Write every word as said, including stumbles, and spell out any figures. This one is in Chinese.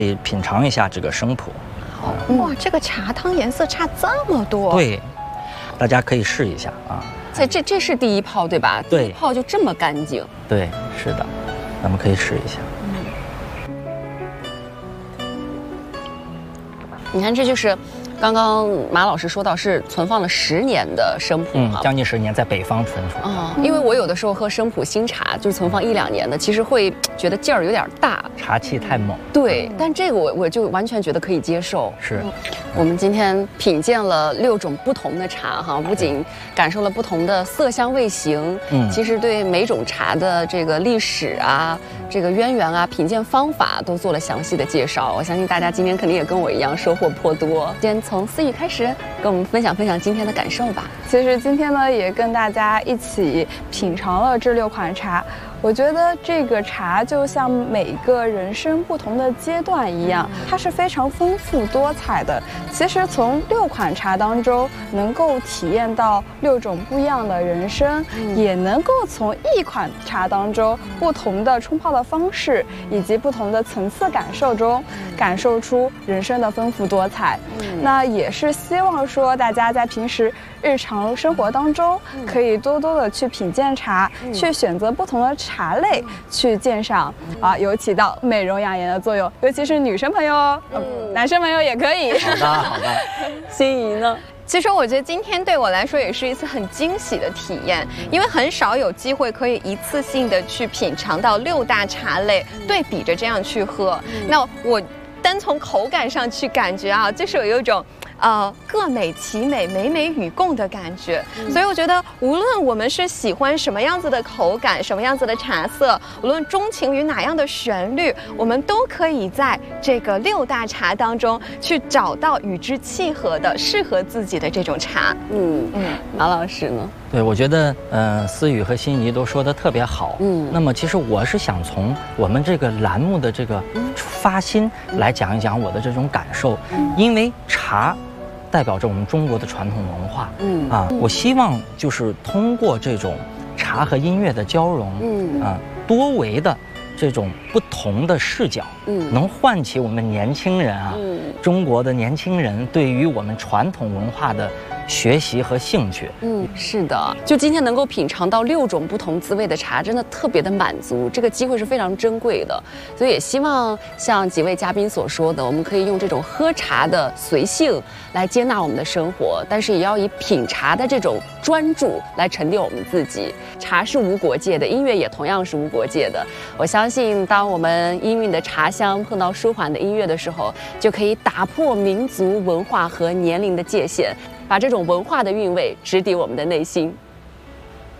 可以品尝一下这个生普。 好，哇，这个茶汤颜色差这么多。 对，大家可以试一下啊。 这这这是第一泡对吧？ 对， 第一泡就这么干净。 对，是的，咱们可以试一下。 嗯，你看，这就是刚刚马老师说到是存放了十年的生普嗯，将近十年，在北方存储。 哦，因为我有的时候喝生普新茶，就是存放一两年的，其实会觉得劲儿有点大， 茶气太猛。 对，但这个我我就完全觉得可以接受。 是， 我们今天品鉴了六种不同的茶哈，不仅感受了不同的色香味形，嗯，其实对每种茶的这个历史啊、这个渊源啊、品鉴方法都做了详细的介绍。我相信大家今天肯定也跟我一样收获颇多。先从思雨开始，跟我们分享分享今天的感受吧。 其实今天呢，也跟大家一起品尝了这六款茶。我觉得这个茶就像每个人生不同的阶段一样，它是非常丰富多彩的。其实从六款茶当中，能够体验到六种不一样的人生，嗯、也能够从一款茶当中不同的冲泡的方式以及不同的层次感受中，感受出人生的丰富多彩。嗯、那也是希望说大家在平时日常生活当中，可以多多的去品鉴茶，嗯、去选择不同的茶。茶类去鉴赏啊，有起到美容养颜的作用，尤其是女生朋友哦，嗯、男生朋友也可以。 好的，好的。 心怡呢？ 其实我觉得今天对我来说也是一次很惊喜的体验，因为很少有机会可以一次性的去品尝到六大茶类，对比着这样去喝。那我单从口感上去感觉啊，就是有一种。呃，各美其美，美美与共的感觉。嗯、所以我觉得，无论我们是喜欢什么样子的口感，什么样子的茶色，无论钟情于哪样的旋律，我们都可以在这个六大茶当中去找到与之契合的、适合自己的这种茶。 嗯嗯，马老师呢？ 对，我觉得，呃，思雨和心怡都说的特别好。嗯，那么其实我是想从我们这个栏目的这个发心来讲一讲我的这种感受，嗯、因为茶。代表着我们中国的传统文化，嗯啊，我希望就是通过这种茶和音乐的交融，嗯啊，多维的这种不同的视角，嗯，能唤起我们年轻人啊，嗯，中国的年轻人对于我们传统文化的学习和兴趣。 嗯，是的，就今天能够品尝到六种不同滋味的茶，真的特别的满足，这个机会是非常珍贵的。所以也希望像几位嘉宾所说的，我们可以用这种喝茶的随性来接纳我们的生活，但是也要以品茶的这种专注来沉淀我们自己。茶是无国界的，音乐也同样是无国界的。我相信，当我们氤氲的茶香碰到舒缓的音乐的时候，就可以打破民族文化和年龄的界限，把这种文化的韵味直抵我们的内心。